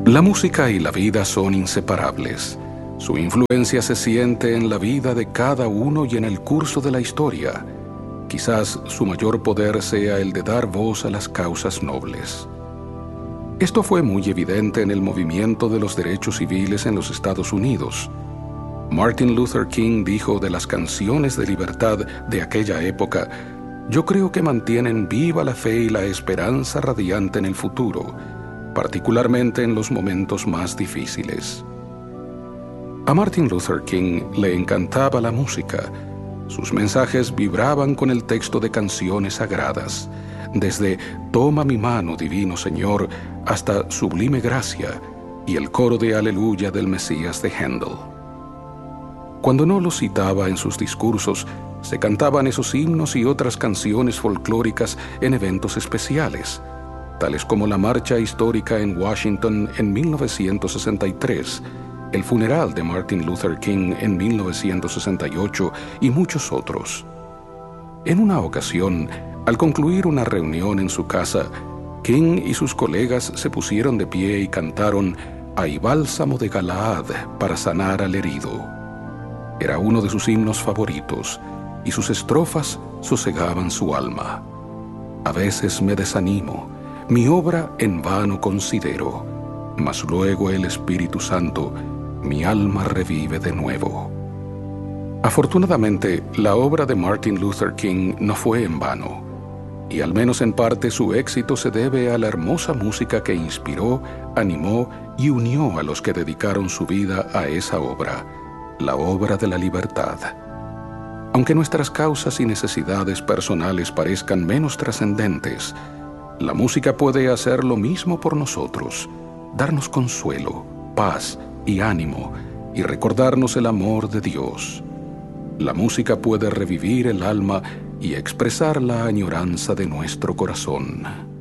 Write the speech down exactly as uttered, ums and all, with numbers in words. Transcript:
La música y la vida son inseparables. Su influencia se siente en la vida de cada uno y en el curso de la historia. Quizás su mayor poder sea el de dar voz a las causas nobles. Esto fue muy evidente en el movimiento de los derechos civiles en los Estados Unidos. Martin Luther King dijo de las canciones de libertad de aquella época: "Yo creo que mantienen viva la fe y la esperanza radiante en el futuro, particularmente en los momentos más difíciles". A Martin Luther King le encantaba la música. Sus mensajes vibraban con el texto de canciones sagradas, desde "Toma mi mano, divino Señor", hasta "Sublime Gracia" y el coro de Aleluya del Mesías de Händel. Cuando no los citaba en sus discursos, se cantaban esos himnos y otras canciones folclóricas en eventos especiales, tales como la marcha histórica en Washington en mil novecientos sesenta y tres, el funeral de Martin Luther King en mil novecientos sesenta y ocho y muchos otros. En una ocasión, al concluir una reunión en su casa, King y sus colegas se pusieron de pie y cantaron "Hay bálsamo de Galaad para sanar al herido". Era uno de sus himnos favoritos, y sus estrofas sosegaban su alma. "A veces me desanimo, mi obra en vano considero, mas luego el Espíritu Santo mi alma revive de nuevo". Afortunadamente, la obra de Martin Luther King no fue en vano, y al menos en parte su éxito se debe a la hermosa música que inspiró, animó y unió a los que dedicaron su vida a esa obra, la obra de la libertad. Aunque nuestras causas y necesidades personales parezcan menos trascendentes, la música puede hacer lo mismo por nosotros, darnos consuelo, paz y ánimo, y recordarnos el amor de Dios. La música puede revivir el alma y expresar la añoranza de nuestro corazón.